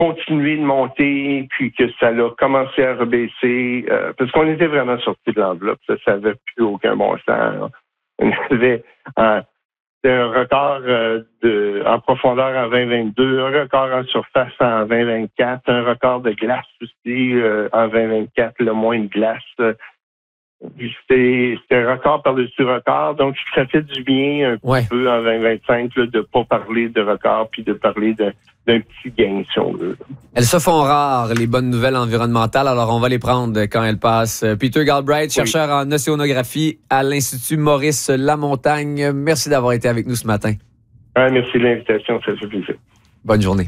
continué de monter, puis que ça a commencé à rebaisser, parce qu'on était vraiment sorti de l'enveloppe. Ça n'avait plus aucun bon sens. On avait un record en profondeur en 2022, un record en surface en 2024, un record de glace aussi en 2024, le moins de glace. C'était un record par-dessus record, donc ça fait du bien un peu en 2025 là, de ne pas parler de record puis de parler d'un petit gain, si on veut. Elles se font rares, les bonnes nouvelles environnementales, alors on va les prendre quand elles passent. Peter Galbraith, chercheur en océanographie à l'Institut Maurice Lamontagne. Merci d'avoir été avec nous ce matin. Merci de l'invitation, ça fait plaisir. Bonne journée.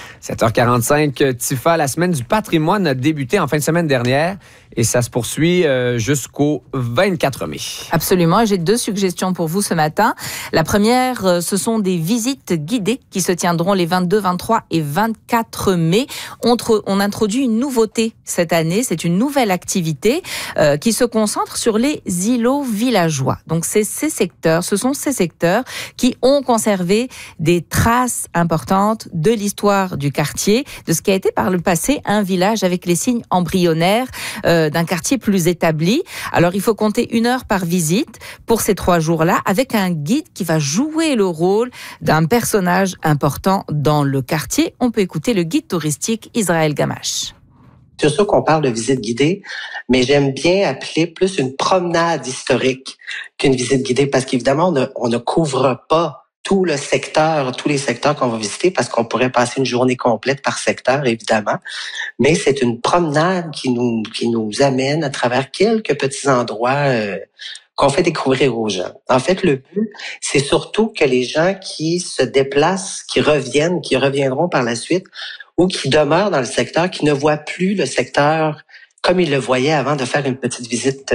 7h45, Tifa, la semaine du patrimoine a débuté en fin de semaine dernière et ça se poursuit jusqu'au 24 mai. Absolument. J'ai 2 suggestions pour vous ce matin. La première, ce sont des visites guidées qui se tiendront les 22, 23 et 24 mai. On introduit une nouveauté cette année. C'est une nouvelle activité qui se concentre sur les îlots villageois. Donc, ce sont ces secteurs qui ont conservé des traces importantes de l'histoire du quartier, de ce qui a été par le passé un village avec les signes embryonnaires d'un quartier plus établi. Alors, il faut compter 1 heure par visite pour ces 3 jours-là, avec un guide qui va jouer le rôle d'un personnage important dans le quartier. On peut écouter le guide touristique Israël Gamache. C'est sûr qu'on parle de visite guidée, mais j'aime bien appeler plus une promenade historique qu'une visite guidée, parce qu'évidemment, on ne couvre pas tout le secteur, tous les secteurs qu'on va visiter, parce qu'on pourrait passer une journée complète par secteur, évidemment. Mais c'est une promenade qui nous amène à travers quelques petits endroits qu'on fait découvrir aux gens. En fait, le but, c'est surtout que les gens qui se déplacent, qui reviendront par la suite, ou qui demeurent dans le secteur, qui ne voient plus le secteur comme ils le voyaient avant de faire une petite visite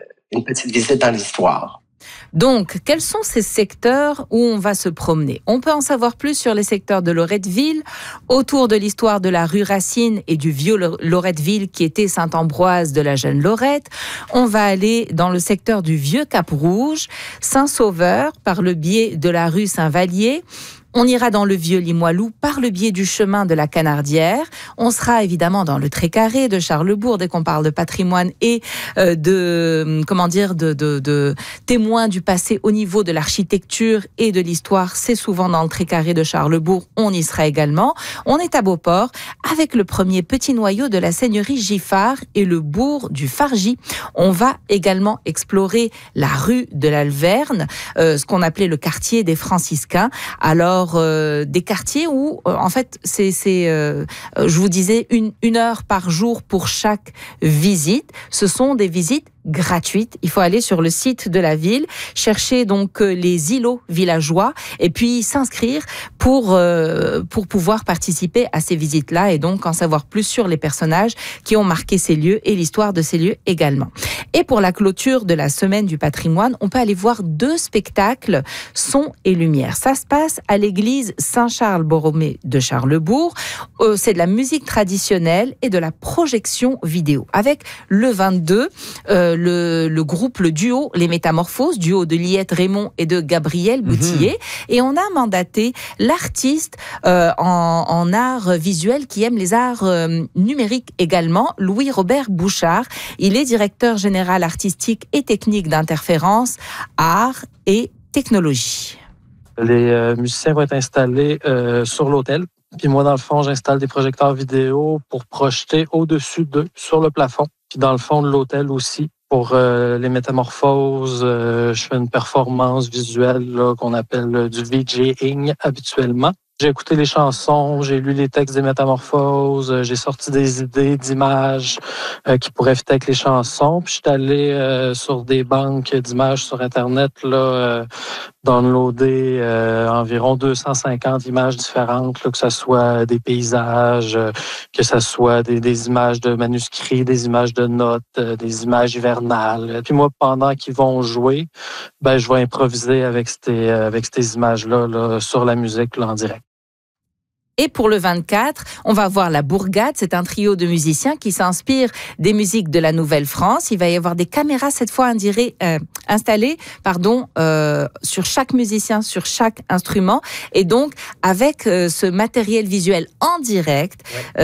dans l'histoire. Donc, quels sont ces secteurs où on va se promener? On peut en savoir plus sur les secteurs de Loretteville, autour de l'histoire de la rue Racine et du vieux Loretteville qui était Saint-Ambroise de la jeune Lorette. On va aller dans le secteur du vieux Cap-Rouge, Saint-Sauveur par le biais de la rue Saint-Vallier. On ira dans le vieux Limoilou par le biais du chemin de la Canardière. On sera évidemment dans le Trécarré de Charlesbourg dès qu'on parle de patrimoine et de témoins du passé au niveau de l'architecture et de l'histoire. C'est souvent dans le Trécarré de Charlesbourg. On y sera également. On est à Beauport avec le premier petit noyau de la seigneurie Giffard et le bourg du Fargy. On va également explorer la rue de l'Alverne, ce qu'on appelait le quartier des Franciscains. Alors, des quartiers où, en fait, je vous disais, une heure par jour pour chaque visite. Ce sont des visites gratuites. Il faut aller sur le site de la ville, chercher donc les îlots villageois et puis s'inscrire pour pouvoir participer à ces visites-là et donc en savoir plus sur les personnages qui ont marqué ces lieux et l'histoire de ces lieux également. Et pour la clôture de la semaine du patrimoine, on peut aller voir 2 spectacles son et lumière. Ça se passe à l'église Saint-Charles-Borromée de Charlesbourg. C'est de la musique traditionnelle et de la projection vidéo. Avec le 22, le groupe, le duo Les Métamorphoses, duo de Liette Raymond et de Gabriel Boutillier. Et on a mandaté l'artiste en art visuel qui aime les arts numériques également, Louis-Robert Bouchard. Il est directeur général artistique et technique d'Interférence, art et technologie. Les musiciens vont être installés sur l'autel. Puis moi, dans le fond, j'installe des projecteurs vidéo pour projeter au-dessus d'eux, sur le plafond. Puis dans le fond de l'hôtel aussi, pour les métamorphoses, je fais une performance visuelle là, qu'on appelle du VJing habituellement. J'ai écouté les chansons, j'ai lu les textes des métamorphoses, j'ai sorti des idées d'images qui pourraient fitter avec les chansons. Puis je suis allé sur des banques d'images sur Internet, là, downloader environ 250 images différentes, là, que ce soit des paysages, que ce soit des images de manuscrits, des images de notes, des images hivernales. Puis moi, pendant qu'ils vont jouer, ben je vais improviser avec ces images-là là, sur la musique là, en direct. Et pour le 24, on va voir la Bourgade. C'est un trio de musiciens qui s'inspire des musiques de la Nouvelle-France. Il va y avoir des caméras cette fois installées sur chaque musicien, sur chaque instrument. Et donc, avec ce matériel visuel en direct,